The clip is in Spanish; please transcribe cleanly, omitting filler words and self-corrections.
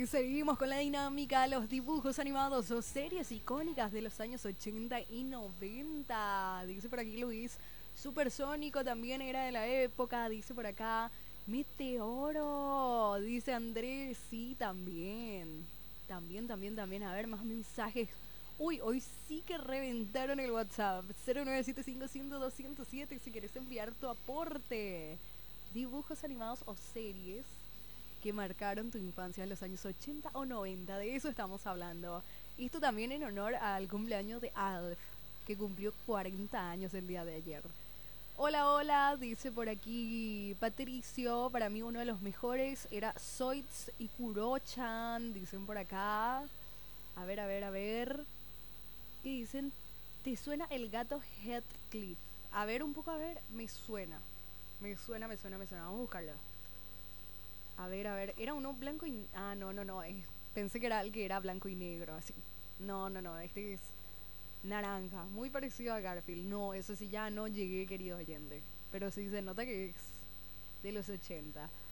Y seguimos con la dinámica, los dibujos animados o series icónicas de los años 80 y 90. Dice por aquí Luis, Supersónico también era de la época, dice por acá. Meteoro, dice Andrés, sí, también. También. A ver, más mensajes. Uy, hoy sí que reventaron el WhatsApp. 0975 si quieres enviar tu aporte. Dibujos animados o series que marcaron tu infancia en los años 80 o 90. De eso estamos hablando. Y esto también en honor al cumpleaños de Alf, que cumplió 40 años el día de ayer. Hola, dice por aquí Patricio. Para mí uno de los mejores era Zoids y Kurochan, dicen por acá. A ver. ¿Qué dicen? ¿Te suena el gato Heathcliff? A ver, un poco, a ver. Me suena. Vamos a buscarlo. A ver, era uno blanco y... Ah, no, pensé que era el que era blanco y negro, así. No, este es naranja, muy parecido a Garfield. Eso sí ya no llegué, querido oyente. Pero sí se nota que es de los 80.